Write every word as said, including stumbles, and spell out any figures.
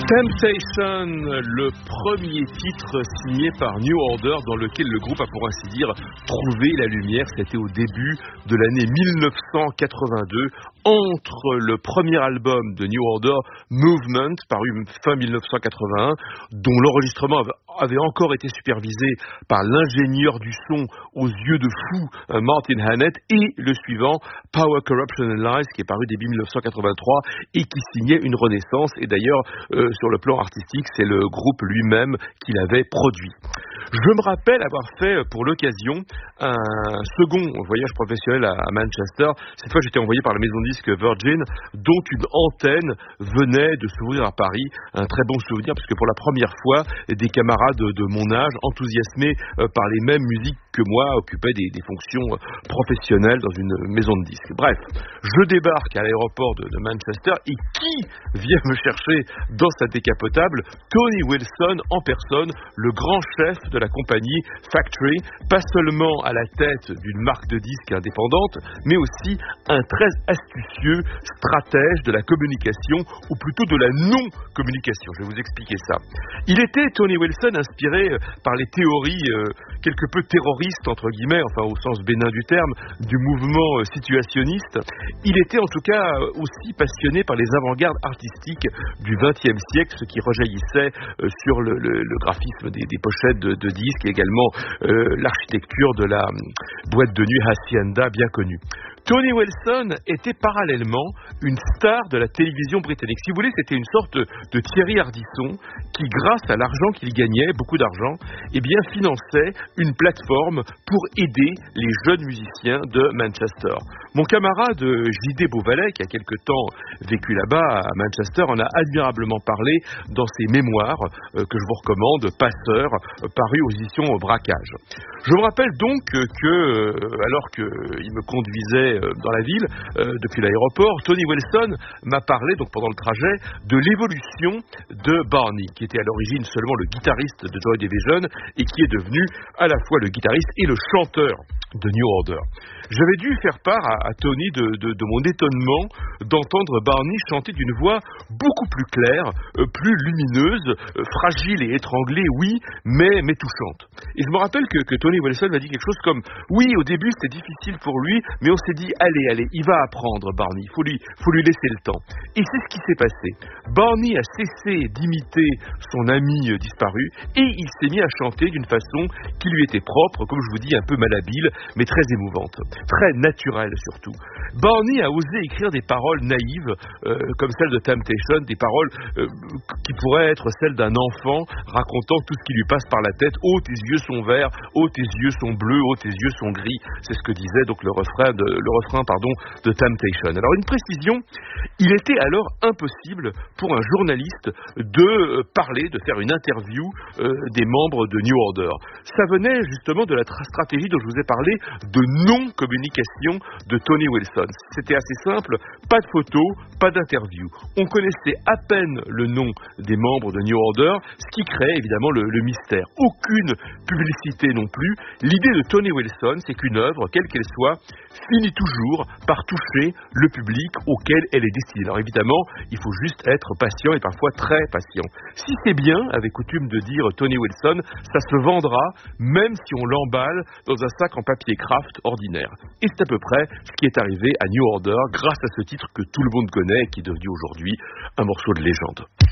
Temptation, le premier titre signé par New Order dans lequel le groupe a pour ainsi dire trouvé la lumière. C'était au début de l'année dix-neuf cent quatre-vingt-deux, entre le premier album de New Order, Movement, paru fin dix-neuf cent quatre-vingt-un, dont l'enregistrement avait encore été supervisé par l'ingénieur du son aux yeux de fou, Martin Hannett, et le suivant, Power, Corruption and Lies, qui est paru début dix-neuf cent quatre-vingt-trois et qui signait une renaissance. Et d'ailleurs, euh, sur le plan artistique, c'est le groupe lui-même qui l'avait produit. Je me rappelle avoir fait pour l'occasion un second voyage professionnel à Manchester. Cette fois, j'étais envoyé par la maison de disques Virgin, dont une antenne venait de s'ouvrir à Paris. Un très bon souvenir, parce que pour la première fois, des camarades de mon âge, enthousiasmés par les mêmes musiques que moi, occupaient des, des fonctions professionnelles dans une maison de disques. Bref, je débarque à l'aéroport de, de Manchester, et qui vient me chercher dans sa décapotable? Tony Wilson en personne, le grand chef de la compagnie Factory, pas seulement à la tête d'une marque de disques indépendante, mais aussi un très astucieux stratège de la communication, ou plutôt de la non-communication. Je vais vous expliquer ça. Il était, Tony Wilson, inspiré par les théories euh, quelque peu terroristes, entre guillemets, enfin au sens bénin du terme, du mouvement euh, situationniste. Il était en tout cas euh, aussi passionné par les avant-gardes artistiques du vingtième siècle, ce qui rejaillissait euh, sur le, le, le graphisme des, des pochettes de, de disques, et également euh, l'architecture de la euh, boîte de nuit Hacienda bien connue. Tony Wilson était parallèlement une star de la télévision britannique. Si vous voulez, c'était une sorte de Thierry Ardisson qui, grâce à l'argent qu'il gagnait, beaucoup d'argent, eh bien, finançait une plateforme pour aider les jeunes musiciens de Manchester. Mon camarade J D Beauvalet, qui a quelque temps vécu là-bas à Manchester, en a admirablement parlé dans ses mémoires euh, que je vous recommande, Passeur, euh, paru aux éditions Braquage. Je me rappelle donc que, euh, alors qu'il me conduisait euh, dans la ville, euh, depuis l'aéroport, Tony Wilson m'a parlé, donc pendant le trajet, de l'évolution de Barney, qui était à l'origine seulement le guitariste de Joy Division et qui est devenu à la fois le guitariste et le chanteur de New Order. J'avais dû faire part à, à Tony de, de, de mon étonnement d'entendre Barney chanter d'une voix beaucoup plus claire, euh, plus lumineuse, euh, fragile et étranglée, oui, mais, mais touchante. Et je me rappelle que, que Tony Wilson m'a dit quelque chose comme « Oui, au début c'était difficile pour lui, mais on s'est dit « Allez, allez, il va apprendre Barney, il faut lui, faut lui laisser le temps. » Et c'est ce qui s'est passé. Barney a cessé d'imiter son ami euh, disparu, et il s'est mis à chanter d'une façon qui lui était propre, comme je vous dis, un peu malhabile, mais très émouvante, très naturelle surtout. Barney a osé écrire des paroles naïves, euh, comme celles de Temptation, des paroles euh, qui pourraient être celles d'un enfant racontant tout ce qui lui passe par la tête. « Oh, tes yeux sont verts, oh, tes yeux sont bleus, oh, tes yeux sont gris », c'est ce que disait donc le refrain de, le refrain, pardon, de Temptation. Alors une précision, il était alors impossible pour un journaliste de parler, de faire une interview euh, des membres de New Order. Ça venait justement de la tra- stratégie dont je vous ai parlé, de non-communication de Tony Wilson. C'était assez simple, pas de photos, pas d'interview. On connaissait à peine le nom des membres de New Order, ce qui crée évidemment le, le mystère. Aucune publicité non plus. L'idée de Tony Wilson, c'est qu'une œuvre, quelle qu'elle soit, finit toujours par toucher le public auquel elle est destinée. Alors évidemment, il faut juste être patient et parfois très patient. Si c'est bien, avait coutume de dire Tony Wilson, ça se vendra même si on l'emballe dans un sac en papier craft ordinaire. Et c'est à peu près ce qui est arrivé à New Order grâce à ce titre que tout le monde connaît et qui est devenu aujourd'hui un morceau de légende.